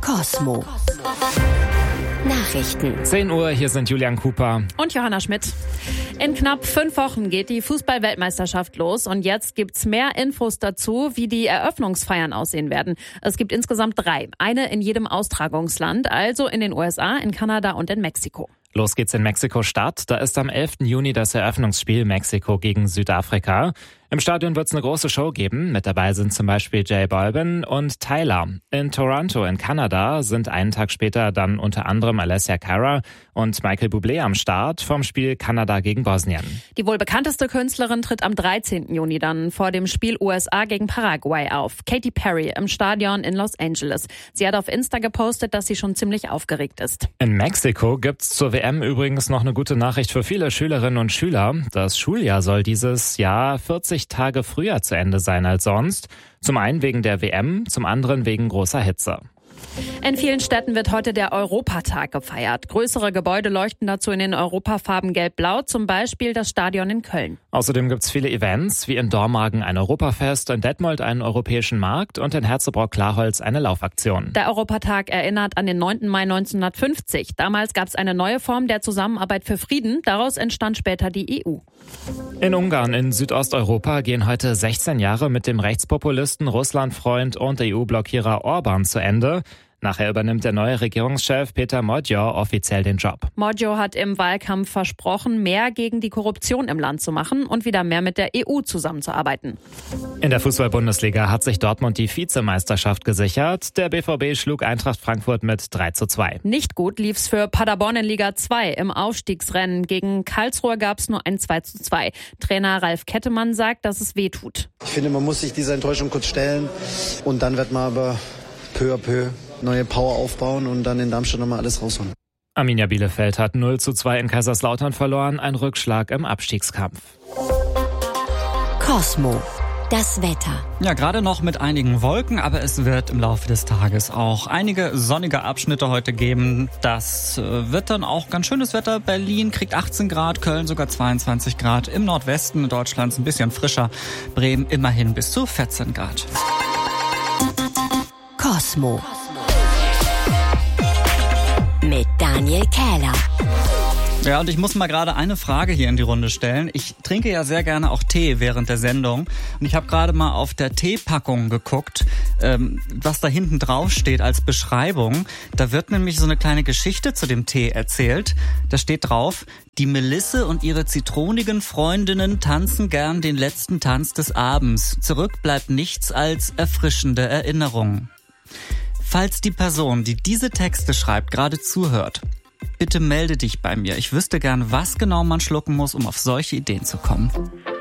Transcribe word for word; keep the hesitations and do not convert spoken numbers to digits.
Kosmo. Nachrichten. zehn Uhr, hier sind Julian Cooper und Johanna Schmidt. In knapp fünf Wochen geht die Fußball-Weltmeisterschaft los und jetzt gibt's mehr Infos dazu, wie die Eröffnungsfeiern aussehen werden. Es gibt insgesamt drei, eine in jedem Austragungsland, also in den U S A, in Kanada und in Mexiko. Los geht's in Mexiko-Stadt. Da ist am elften Juni das Eröffnungsspiel Mexiko gegen Südafrika. Im Stadion wird's eine große Show geben. Mit dabei sind zum Beispiel J Balvin und Tyler. In Toronto in Kanada sind einen Tag später dann unter anderem Alessia Cara und Michael Bublé am Start vom Spiel Kanada gegen Bosnien. Die wohl bekannteste Künstlerin tritt am dreizehnten Juni dann vor dem Spiel U S A gegen Paraguay auf. Katy Perry im Stadion in Los Angeles. Sie hat auf Insta gepostet, dass sie schon ziemlich aufgeregt ist. In Mexiko gibt's zur W M übrigens noch eine gute Nachricht für viele Schülerinnen und Schüler. Das Schuljahr soll dieses Jahr vierzig Tage früher zu Ende sein als sonst. Zum einen wegen der W M, zum anderen wegen großer Hitze. In vielen Städten wird heute der Europatag gefeiert. Größere Gebäude leuchten dazu in den Europafarben gelb-blau, zum Beispiel das Stadion in Köln. Außerdem gibt's viele Events, wie in Dormagen ein Europafest, in Detmold einen europäischen Markt und in Herzebrock-Klarholz eine Laufaktion. Der Europatag erinnert an den neunten Mai neunzehnhundertfünfzig. Damals gab's eine neue Form der Zusammenarbeit für Frieden. Daraus entstand später die E U. In Ungarn in Südosteuropa gehen heute sechzehn Jahre mit dem Rechtspopulisten, Russlandfreund und E U-Blockierer Orban zu Ende. Nachher übernimmt der neue Regierungschef Peter Magyar offiziell den Job. Magyar hat im Wahlkampf versprochen, mehr gegen die Korruption im Land zu machen und wieder mehr mit der E U zusammenzuarbeiten. In der Fußball-Bundesliga hat sich Dortmund die Vizemeisterschaft gesichert. Der B V B schlug Eintracht Frankfurt mit drei zu zwei. Nicht gut lief's für Paderborn in Liga zwei im Aufstiegsrennen. Gegen Karlsruhe gab's nur ein zwei zu zwei. Trainer Ralf Kettemann sagt, dass es weh tut. Ich finde, man muss sich dieser Enttäuschung kurz stellen und dann wird man aber peu à peu neue Power aufbauen und dann in Darmstadt nochmal alles rausholen. Arminia Bielefeld hat null zu zwei in Kaiserslautern verloren, ein Rückschlag im Abstiegskampf. Kosmo. Das Wetter. Ja, gerade noch mit einigen Wolken, aber es wird im Laufe des Tages auch einige sonnige Abschnitte heute geben. Das wird dann auch ganz schönes Wetter. Berlin kriegt achtzehn Grad, Köln sogar zweiundzwanzig Grad. Im Nordwesten Deutschlands ein bisschen frischer. Bremen immerhin bis zu vierzehn Grad. Kosmo. Mit Daniel Kähler. Ja, und ich muss mal gerade eine Frage hier in die Runde stellen. Ich trinke ja sehr gerne auch Tee während der Sendung. Und ich habe gerade mal auf der Teepackung geguckt, ähm, was da hinten drauf steht als Beschreibung. Da wird nämlich so eine kleine Geschichte zu dem Tee erzählt. Da steht drauf: Die Melisse und ihre zitronigen Freundinnen tanzen gern den letzten Tanz des Abends. Zurück bleibt nichts als erfrischende Erinnerungen. Falls die Person, die diese Texte schreibt, gerade zuhört, bitte melde dich bei mir. Ich wüsste gern, was genau man schlucken muss, um auf solche Ideen zu kommen.